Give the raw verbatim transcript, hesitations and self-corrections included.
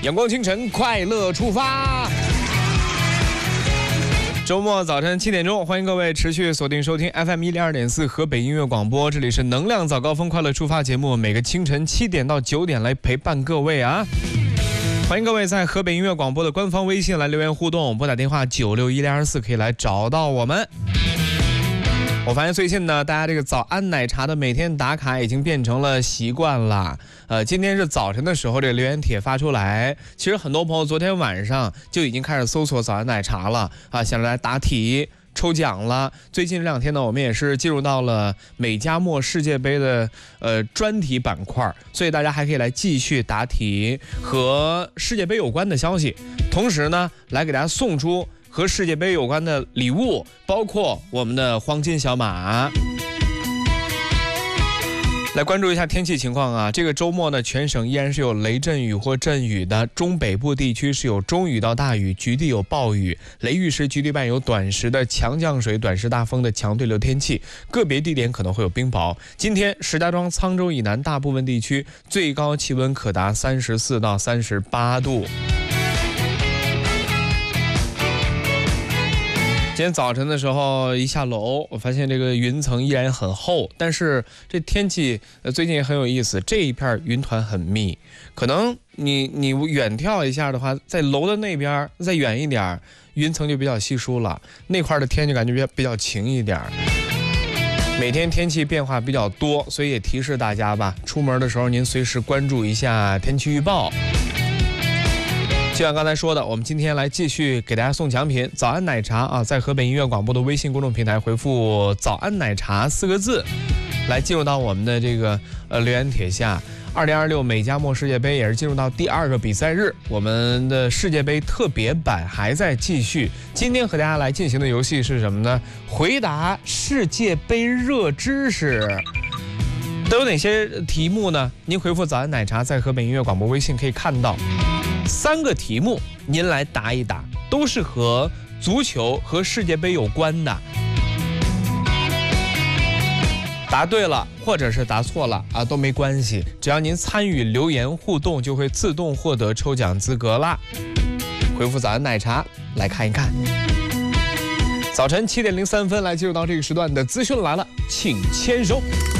阳光清晨，快乐出发。周末早晨七点钟，欢迎各位持续锁定收听 F M 一零二点四河北音乐广播，这里是能量早高峰快乐出发节目，每个清晨七点到九点来陪伴各位啊。欢迎各位在河北音乐广播的官方微信来留言互动，拨打电话九六一零二四可以来找到我们。我发现最近呢，大家这个早安奶茶的每天打卡已经变成了习惯了。呃，今天是早晨的时候，这个留言帖发出来，其实很多朋友昨天晚上就已经开始搜索早安奶茶了啊，想来答题抽奖了。最近这两天呢，我们也是进入到了美加墨世界杯的呃专题板块，所以大家还可以来继续答题和世界杯有关的消息，同时呢，来给大家送出和世界杯有关的礼物，包括我们的黄金小马。来关注一下天气情况啊，这个周末呢，全省依然是有雷阵雨或阵雨的，中北部地区是有中雨到大雨，局地有暴雨，雷雨时局地伴有短时的强降水、短时大风的强对流天气，个别地点可能会有冰雹。今天石家庄、沧州以南大部分地区最高气温可达三十四到三十八度。今天早晨的时候一下楼，我发现这个云层依然很厚，但是这天气呃最近也很有意思，这一片云团很密，可能你你远眺一下的话，在楼的那边再远一点，云层就比较稀疏了，那块的天就感觉比较比较晴一点。每天天气变化比较多，所以也提示大家吧，出门的时候您随时关注一下天气预报。就像刚才说的，我们今天来继续给大家送奖品，早安奶茶啊，在河北音乐广播的微信公众平台回复早安奶茶四个字，来进入到我们的这个呃留言帖下。二零二六美加墨世界杯也是进入到第二个比赛日，我们的世界杯特别版还在继续。今天和大家来进行的游戏是什么呢？回答世界杯热知识。都有哪些题目呢？您回复早安奶茶，在河北音乐广播微信可以看到三个题目，您来答一答，都是和足球和世界杯有关的。答对了或者是答错了啊，都没关系，只要您参与留言互动，就会自动获得抽奖资格啦。回复早安奶茶来看一看。早晨七点零三分，来进入到这个时段的资讯来了，请牵手。